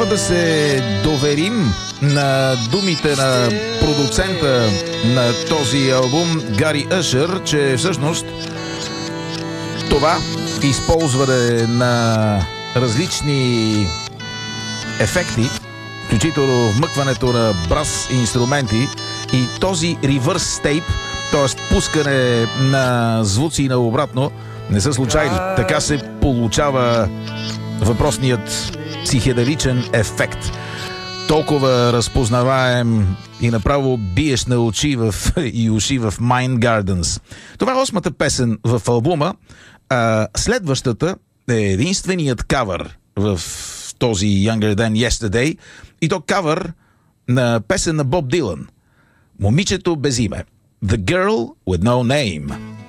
трябва да се доверим на думите на продуцента на този албум Гари Ушър, че всъщност това използване на различни ефекти, включително вмъкването на брас инструменти и този ревърс тейп, т.е. пускане на звуци на обратно, не са случайни. Така се получава въпросният психеделичен ефект. Толкова разпознаваем и направо биеш на очи и уши в Mind Gardens. Това е 8-та песен в албума. Следващата е единственият кавър в този Younger Than Yesterday, и то кавър на песен на Боб Дилан. Момичето без име. The Girl with No Name.